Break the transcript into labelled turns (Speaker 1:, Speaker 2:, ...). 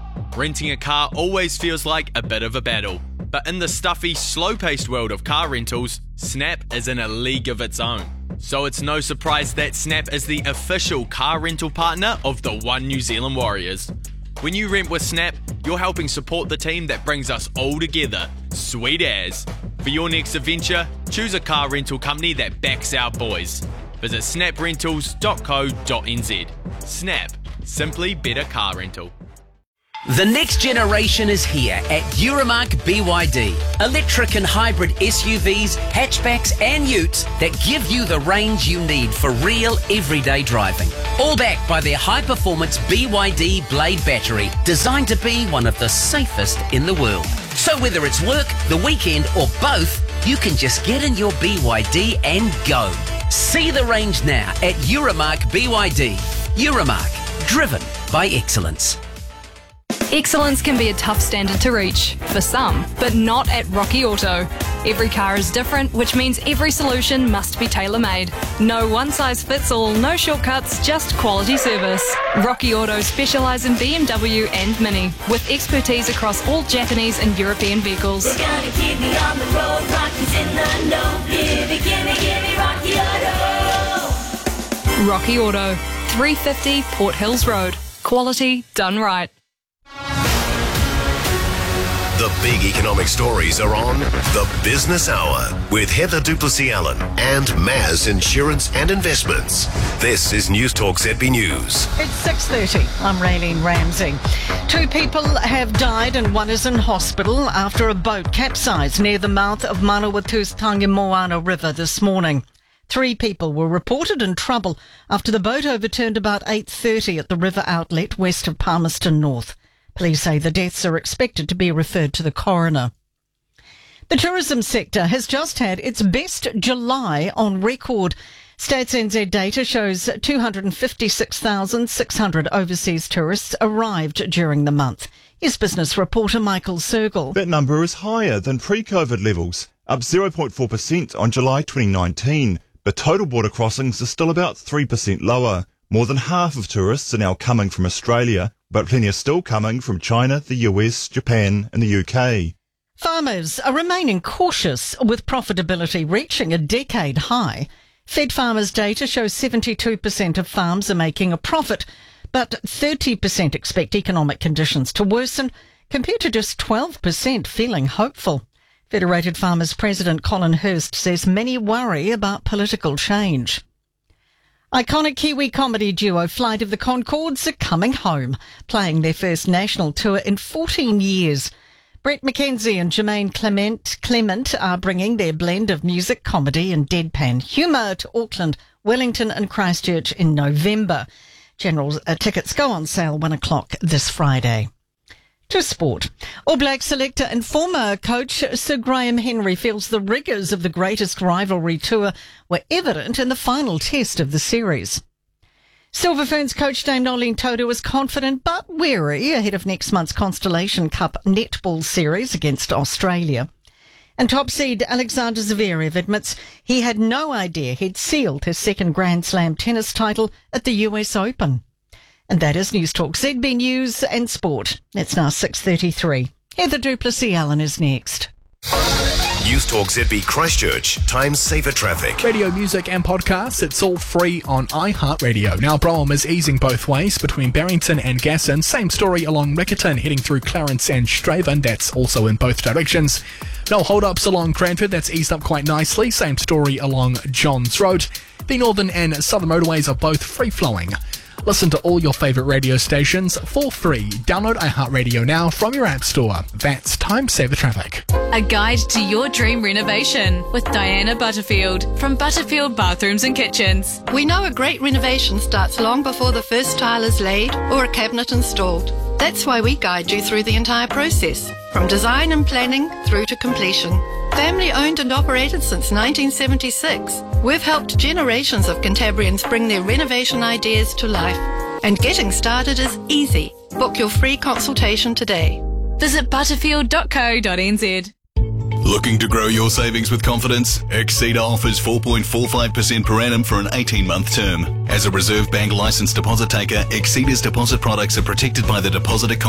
Speaker 1: Renting a car always feels like a bit of a battle, but in the stuffy, slow-paced world of car rentals, Snap is in a league of its own. So it's no surprise that Snap is the official car rental partner of the One New Zealand Warriors. When you rent with Snap, you're helping support the team that brings us all together. Sweet as. For your next adventure, choose a car rental company that backs our boys. Visit snaprentals.co.nz. Snap. Simply better car rental.
Speaker 2: The next generation is here at Euromark BYD. Electric and hybrid SUVs, hatchbacks and utes that give you the range you need for real everyday driving. All backed by their high-performance BYD Blade battery, designed to be one of the safest in the world. So whether it's work, the weekend or both, you can just get in your BYD and go. See the range now at Euromark BYD. Euromark, driven by excellence.
Speaker 3: Excellence can be a tough standard to reach, for some, but not at Rocky Auto. Every car is different, which means every solution must be tailor-made. No one-size-fits-all, no shortcuts, just quality service. Rocky Auto specialise in BMW and Mini, with expertise across all Japanese and European vehicles.
Speaker 4: We're gonna keep me on the road, Rocky's in the know. Give me Rocky Auto.
Speaker 3: Rocky Auto, 350 Port Hills Road. Quality done right.
Speaker 5: The big economic stories are on The Business Hour with Heather Duplessis-Allen and Maz Insurance and Investments. This is News Talk ZB News.
Speaker 6: It's 6:30. I'm Raylene Ramsey. 2 people have died and 1 is in hospital after a boat capsized near the mouth of Manawatu's Tangamoana River this morning. 3 people were reported in trouble after the boat overturned about 8:30 at the river outlet west of Palmerston North. Police say the deaths are expected to be referred to the coroner. The tourism sector has just had its best July on record. Stats NZ data shows 256,600 overseas tourists arrived during the month. Here's business reporter Michael Sergel.
Speaker 7: That number is higher than pre-COVID levels, up 0.4% on July 2019, but total border crossings are still about 3% lower. More than half of tourists are now coming from Australia, but plenty are still coming from China, the US, Japan and the UK.
Speaker 6: Farmers are remaining cautious with profitability reaching a decade high. Fed Farmers data shows 72% of farms are making a profit, but 30% expect economic conditions to worsen, compared to just 12% feeling hopeful. Federated Farmers President Colin Hurst says many worry about political change. Iconic Kiwi comedy duo Flight of the Conchords are coming home, playing their first national tour in 14 years. Brett McKenzie and Jermaine Clement are bringing their blend of music, comedy and deadpan humour to Auckland, Wellington and Christchurch in November. General tickets go on sale 1 o'clock this Friday. To sport. All Black selector and former coach Sir Graham Henry feels the rigours of the greatest rivalry tour were evident in the final test of the series. Silver Ferns coach Dame Nolene Toto is confident but wary ahead of next month's Constellation Cup netball series against Australia. And top seed Alexander Zverev admits he had no idea he'd sealed his second Grand Slam tennis title at the US Open. And that is News Talk ZB News and Sport. It's now 6:33. Heather Duplessis-Allen is next.
Speaker 5: News Talk ZB Christchurch, Times Saver Traffic.
Speaker 8: Radio, music and podcasts, it's all free on iHeartRadio. Now, Brougham is easing both ways between Barrington and Gasson. Same story along Riccarton, heading through Clarence and Straven. That's also in both directions. No hold-ups along Cranford. That's eased up quite nicely. Same story along Johns Road. The Northern and Southern motorways are both free-flowing. Listen to all your favourite radio stations for free. Download iHeartRadio now from your app store. That's Time Saver Traffic.
Speaker 3: A guide to your dream renovation with Diana Butterfield from Butterfield Bathrooms and Kitchens.
Speaker 9: We know a great renovation starts long before the first tile is laid or a cabinet installed. That's why we guide you through the entire process, from design and planning through to completion. Family owned and operated since 1976, we've helped generations of Cantabrians bring their renovation ideas to life. And getting started is easy. Book your free consultation today.
Speaker 3: Visit butterfield.co.nz.
Speaker 10: Looking to grow your savings with confidence? Exceed offers 4.45% per annum for an 18-month term. As a Reserve Bank licensed deposit taker, Exceed's deposit products are protected by the Deposit